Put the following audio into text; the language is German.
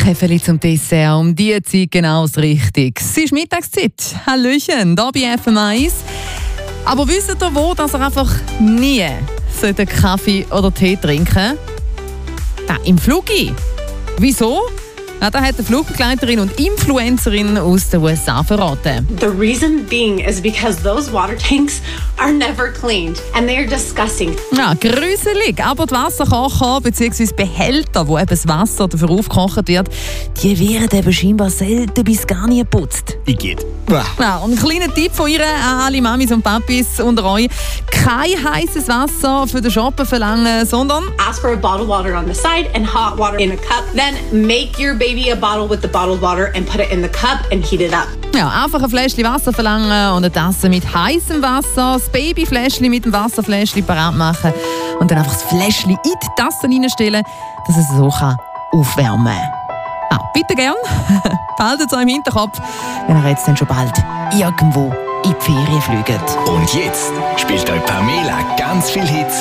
Käferli zum Dessert, um die Zeit genau das Richtige. Es ist Mittagszeit. Hallöchen, hier bei FM1. Aber wisst ihr, wo dass ihr einfach nie Kaffee oder Tee trinken sollt? Im Flugi. Wieso? Ja, da hat eine Flugbegleiterin und Influencerin aus den USA verraten. The reason being is because those water tanks are never cleaned and they are disgusting. Ja, gruselig. Aber die Wasserkocher bzw. Behälter, wo eben das Wasser dafür aufgekocht wird, die werden eben scheinbar selten bis gar nie geputzt. Ich geht. Ja, und ein kleiner Tipp von ihr an alle Mamis und Papis unter euch: kein heißes Wasser für den Shoppen verlangen, sondern Ask for a bottled water on the side and hot water in a cup. Then make your baby a bottle with the bottled water and put it in the cup and heat it up. ja, einfach ein Fläschchen Wasser verlangen und eine Tasse mit heißem Wasser, das Babyfläschchen mit dem Wasserfläschchen parat machen und dann einfach das Fläschchen in die Tasse reinstellen, dass es so aufwärmen kann. Bitte gern. Behaltet es euch im Hinterkopf, wenn ihr jetzt dann schon bald irgendwo in die Ferien fliegt. Und jetzt spielt euch Pamela ganz viel Hits